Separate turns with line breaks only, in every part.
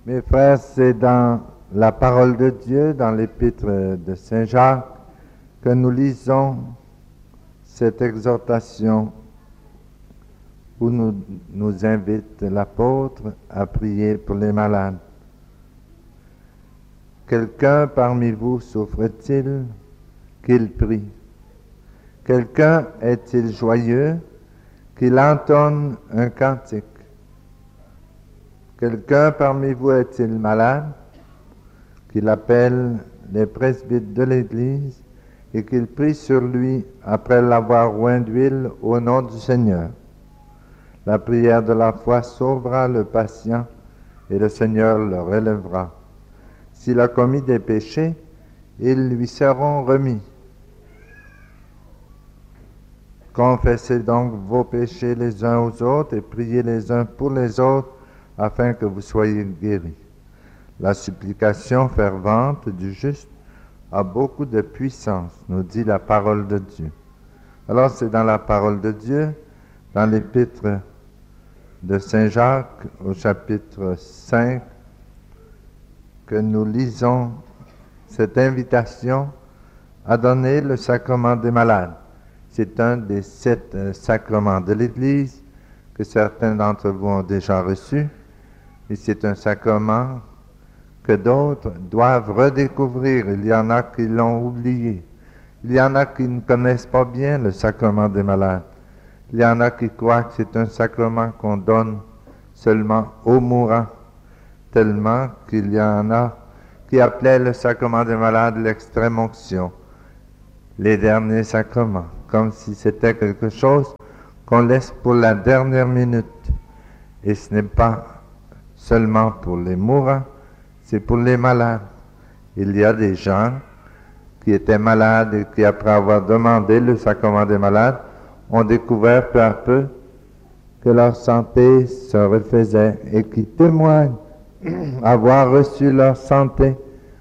Mes frères, c'est dans la parole de Dieu, dans l'épître de Saint Jacques, que nous lisons cette exhortation où nous invite l'apôtre à prier pour les malades. Quelqu'un parmi vous souffre-t-il? Qu'il prie. Quelqu'un est-il joyeux? Qu'il entonne un cantique. Quelqu'un parmi vous est-il malade? Qu'il appelle les presbytes de l'Église et qu'il prie sur lui après l'avoir oint d'huile au nom du Seigneur. La prière de la foi sauvera le patient et le Seigneur le relèvera. S'il a commis des péchés, ils lui seront remis. Confessez donc vos péchés les uns aux autres et priez les uns pour les autres afin que vous soyez guéris. La supplication fervente du juste a beaucoup de puissance, nous dit la parole de Dieu. Alors c'est dans la parole de Dieu, dans l'épître de Saint Jacques au chapitre 5, que nous lisons cette invitation à donner le sacrement des malades. C'est un des 7 sacrements de l'Église que certains d'entre vous ont déjà reçu, et c'est un sacrement que d'autres doivent redécouvrir. Il y en a qui l'ont oublié. Il y en a qui ne connaissent pas bien le sacrement des malades. Il y en a qui croient que c'est un sacrement qu'on donne seulement aux mourants, tellement qu'il y en a qui appelaient le sacrement des malades l'extrême onction, les derniers sacrements, comme si c'était quelque chose qu'on laisse pour la dernière minute. Et ce n'est pas seulement pour les mourants, c'est pour les malades. Il y a des gens qui étaient malades et qui, après avoir demandé le sacrement des malades, ont découvert peu à peu que leur santé se refaisait et qui témoignent avoir reçu leur santé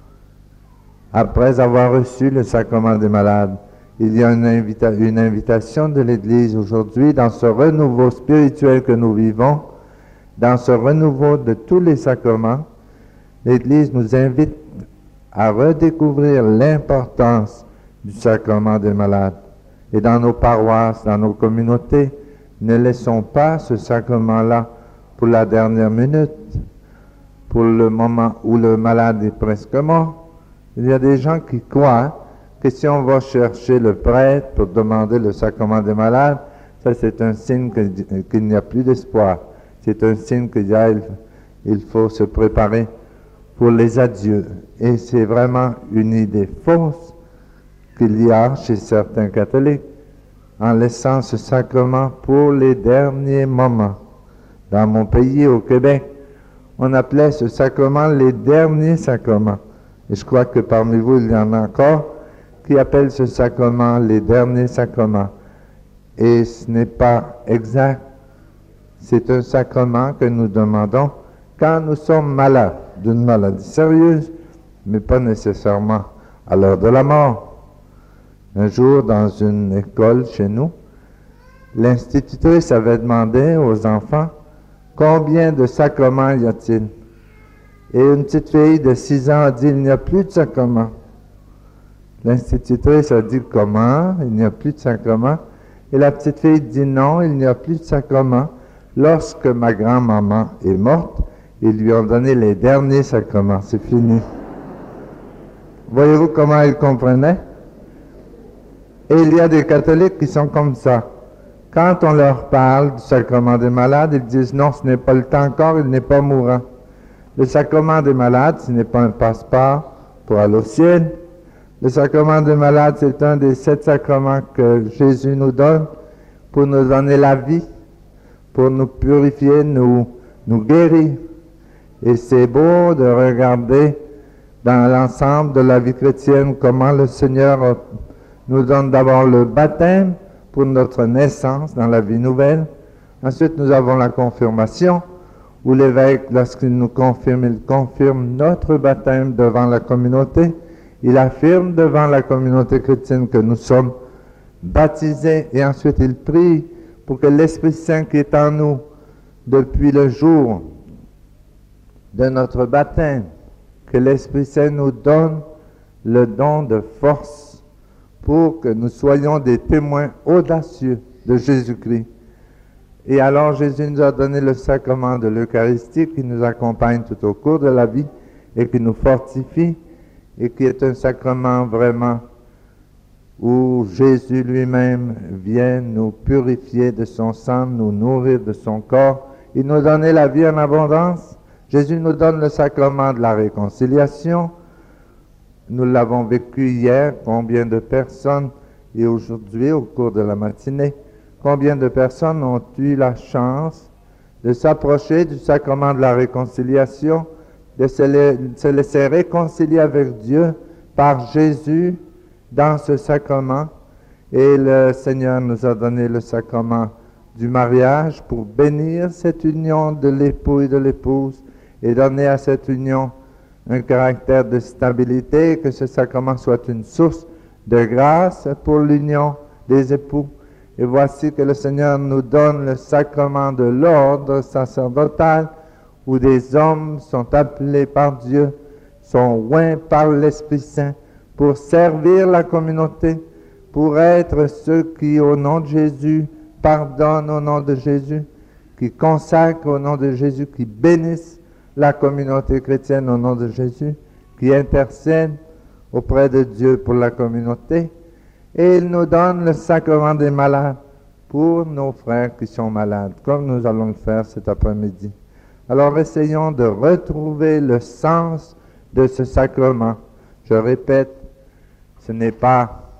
après avoir reçu le sacrement des malades. Il y a une invitation de l'Église aujourd'hui dans ce renouveau spirituel que nous vivons, dans ce renouveau de tous les sacrements. L'Église nous invite à redécouvrir l'importance du sacrement des malades. Et dans nos paroisses, dans nos communautés, ne laissons pas ce sacrement-là pour la dernière minute, pour le moment où le malade est presque mort. Il y a des gens qui croient que si on va chercher le prêtre pour demander le sacrement des malades, ça c'est un signe qu'il n'y a plus d'espoir. C'est un signe qu'il faut se préparer pour les adieux. Et c'est vraiment une idée fausse qu'il y a chez certains catholiques en laissant ce sacrement pour les derniers moments. Dans mon pays, au Québec, on appelait ce sacrement les derniers sacrements. Et je crois que parmi vous, il y en a encore qui appellent ce sacrement les derniers sacrements. Et ce n'est pas exact. C'est un sacrement que nous demandons quand nous sommes malades, d'une maladie sérieuse, mais pas nécessairement à l'heure de la mort. Un jour, dans une école chez nous, l'institutrice avait demandé aux enfants combien de sacrements y a-t-il. Et une petite fille de 6 ans a dit, il n'y a plus de sacrement. L'institutrice a dit, comment? Il n'y a plus de sacrement. Et la petite fille dit, non, il n'y a plus de sacrement. Lorsque ma grand-maman est morte, ils lui ont donné les derniers sacrements. C'est fini. Voyez-vous comment ils comprenaient? Et il y a des catholiques qui sont comme ça. Quand on leur parle du sacrement des malades, ils disent, non, ce n'est pas le temps encore, il n'est pas mourant. Le sacrement des malades, ce n'est pas un passeport pour aller au ciel. Le sacrement des malades, c'est un des 7 sacrements que Jésus nous donne pour nous donner la vie, pour nous purifier, nous guérir. Et c'est beau de regarder dans l'ensemble de la vie chrétienne comment le Seigneur nous donne d'abord le baptême pour notre naissance dans la vie nouvelle. Ensuite, nous avons la confirmation, où l'évêque, lorsqu'il nous confirme, il confirme notre baptême devant la communauté. Il affirme devant la communauté chrétienne que nous sommes baptisés. Et ensuite, il prie pour que l'Esprit Saint qui est en nous depuis le jour de notre baptême, que l'Esprit Saint nous donne le don de force pour que nous soyons des témoins audacieux de Jésus-Christ. Et alors Jésus nous a donné le sacrement de l'Eucharistie qui nous accompagne tout au cours de la vie et qui nous fortifie et qui est un sacrement vraiment où Jésus lui-même vient nous purifier de son sang, nous nourrir de son corps et nous donner la vie en abondance. Jésus nous donne le sacrement de la réconciliation. Nous l'avons vécu hier, combien de personnes, et aujourd'hui au cours de la matinée, combien de personnes ont eu la chance de s'approcher du sacrement de la réconciliation, de se laisser réconcilier avec Dieu par Jésus dans ce sacrement. Et le Seigneur nous a donné le sacrement du mariage pour bénir cette union de l'époux et de l'épouse et donner à cette union un caractère de stabilité, que ce sacrement soit une source de grâce pour l'union des époux. Et voici que le Seigneur nous donne le sacrement de l'ordre sacerdotal, où des hommes sont appelés par Dieu, sont oints par l'Esprit Saint pour servir la communauté, pour être ceux qui, au nom de Jésus, pardonnent au nom de Jésus, qui consacrent au nom de Jésus, qui bénissent la communauté chrétienne au nom de Jésus, qui intercèdent auprès de Dieu pour la communauté. Et il nous donne le sacrement des malades pour nos frères qui sont malades, comme nous allons le faire cet après-midi. Alors essayons de retrouver le sens de ce sacrement. Je répète, ce n'est pas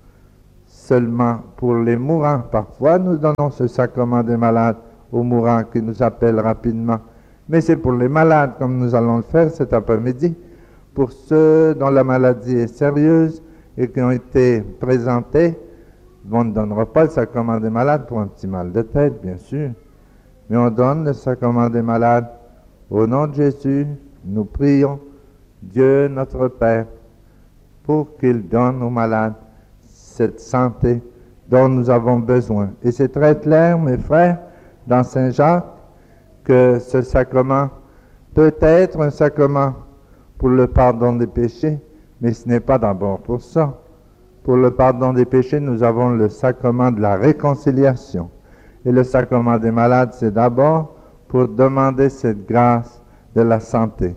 seulement pour les mourants. Parfois, nous donnons ce sacrement des malades aux mourants qui nous appellent rapidement. Mais c'est pour les malades, comme nous allons le faire cet après-midi, pour ceux dont la maladie est sérieuse et qui ont été présentés. On ne donnera pas le sacrement des malades pour un petit mal de tête, bien sûr, mais on donne le sacrement des malades. Au nom de Jésus, nous prions Dieu notre Père pour qu'il donne aux malades cette santé dont nous avons besoin. Et c'est très clair, mes frères, dans Saint Jacques, que ce sacrement peut être un sacrement pour le pardon des péchés, mais ce n'est pas d'abord pour ça. Pour le pardon des péchés, nous avons le sacrement de la réconciliation. Et le sacrement des malades, c'est d'abord pour demander cette grâce de la santé.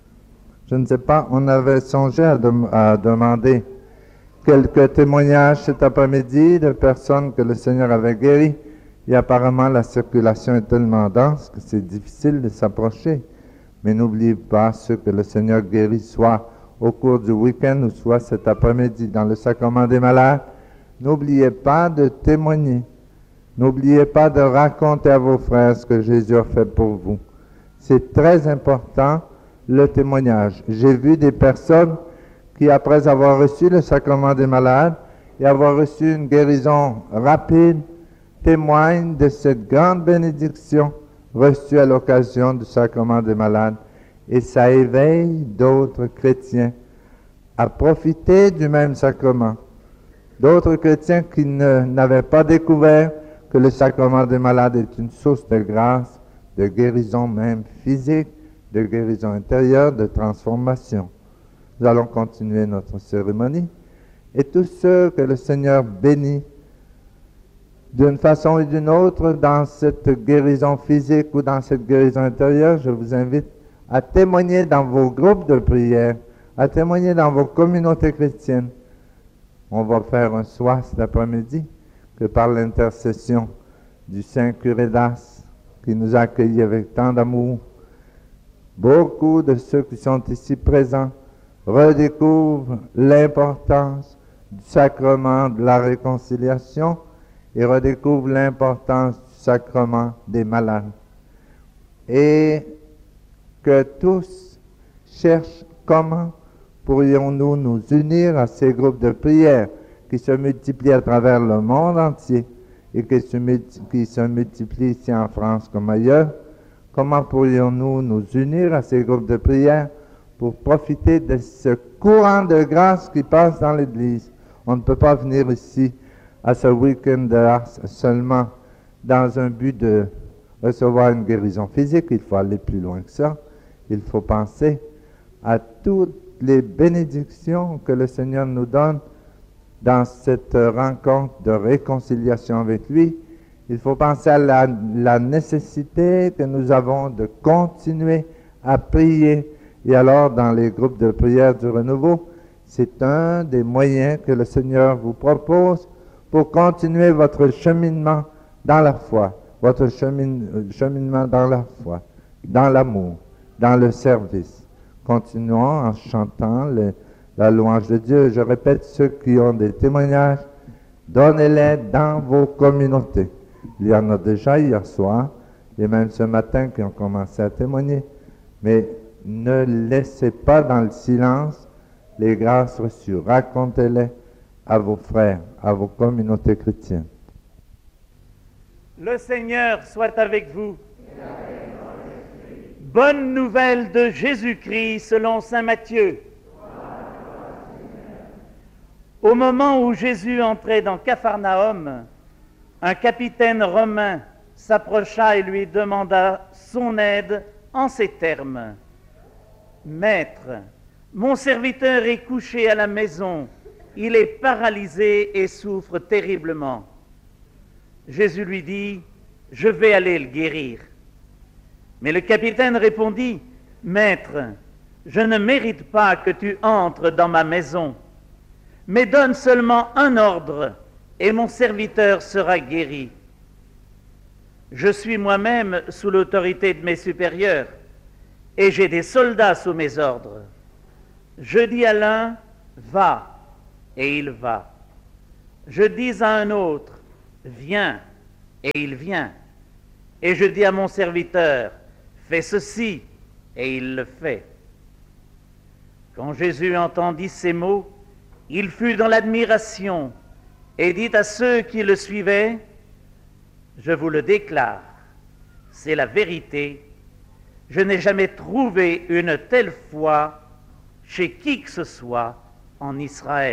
Je ne sais pas, on avait songé à demander quelques témoignages cet après-midi de personnes que le Seigneur avait guéries. Et apparemment, la circulation est tellement dense que c'est difficile de s'approcher. Mais n'oubliez pas ceux que le Seigneur guérit, soit au cours du week-end ou soit cet après-midi dans le sacrement des malades. N'oubliez pas de témoigner. N'oubliez pas de raconter à vos frères ce que Jésus a fait pour vous. C'est très important, le témoignage. J'ai vu des personnes qui, après avoir reçu le sacrement des malades et avoir reçu une guérison rapide, témoignent de cette grande bénédiction reçue à l'occasion du sacrement des malades. Et ça éveille d'autres chrétiens à profiter du même sacrement. D'autres chrétiens qui n'avaient pas découvert que le sacrement des malades est une source de grâce, de guérison même physique, de guérison intérieure, de transformation. Nous allons continuer notre cérémonie. Et tous ceux que le Seigneur bénit d'une façon ou d'une autre dans cette guérison physique ou dans cette guérison intérieure, je vous invite à témoigner dans vos groupes de prière, à témoigner dans vos communautés chrétiennes. On va faire un soir cet après-midi que par l'intercession du Saint Curé d'Ars qui nous a accueillis avec tant d'amour, beaucoup de ceux qui sont ici présents redécouvrent l'importance du sacrement de la réconciliation et redécouvrent l'importance du sacrement des malades. Et que tous cherchent comment pourrions-nous nous unir à ces groupes de prière qui se multiplient à travers le monde entier et qui se multiplient ici en France comme ailleurs. Comment pourrions-nous nous unir à ces groupes de prière pour profiter de ce courant de grâce qui passe dans l'Église? On ne peut pas venir ici à ce week-end de Ars seulement dans un but de recevoir une guérison physique. Il faut aller plus loin que ça. il faut penser à toutes les bénédictions que le Seigneur nous donne dans cette rencontre de réconciliation avec lui. Il faut penser à la nécessité que nous avons de continuer à prier. Et alors, dans les groupes de prière du renouveau, c'est un des moyens que le Seigneur vous propose pour continuer votre cheminement dans la foi, votre cheminement dans la foi, dans l'amour, dans le service. Continuons en chantant la louange de Dieu. Je répète, ceux qui ont des témoignages, donnez-les dans vos communautés. Il y en a déjà hier soir, et même ce matin qui ont commencé à témoigner. Mais ne laissez pas dans le silence les grâces reçues. Racontez-les à vos frères, à vos communautés chrétiennes.
Le Seigneur soit avec vous. Bonne nouvelle de Jésus-Christ selon saint Matthieu. Au moment où Jésus entrait dans Capharnaüm, un capitaine romain s'approcha et lui demanda son aide en ces termes. « Maître, mon serviteur est couché à la maison, il est paralysé et souffre terriblement. » Jésus lui dit, « Je vais aller le guérir. » Mais le capitaine répondit, « Maître, je ne mérite pas que tu entres dans ma maison, mais donne seulement un ordre et mon serviteur sera guéri. Je suis moi-même sous l'autorité de mes supérieurs et j'ai des soldats sous mes ordres. Je dis à l'un, va, et il va. Je dis à un autre, viens, et il vient. Et je dis à mon serviteur, fais ceci, et il le fait. » Quand Jésus entendit ces mots, il fut dans l'admiration et dit à ceux qui le suivaient, « Je vous le déclare, c'est la vérité. Je n'ai jamais trouvé une telle foi chez qui que ce soit en Israël. »